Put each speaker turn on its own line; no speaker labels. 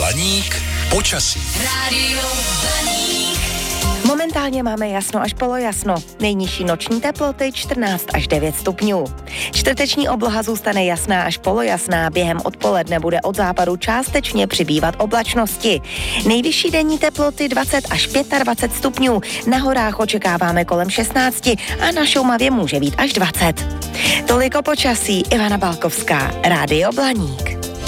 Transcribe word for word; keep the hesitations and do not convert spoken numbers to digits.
Blaník počasí.
Rádio Blaník.
Momentálně máme jasno až polojasno. Nejnižší noční teploty čtrnáct až devět stupňů. Čtvrteční obloha zůstane jasná až polojasná. Během odpoledne bude od západu částečně přibývat oblačnosti. Nejvyšší denní teploty dvacet až dvacet pět stupňů. Na horách očekáváme kolem šestnáct a na Šumavě může být až dvacet. Toliko počasí. Ivana Balkovská, Rádio Blaník.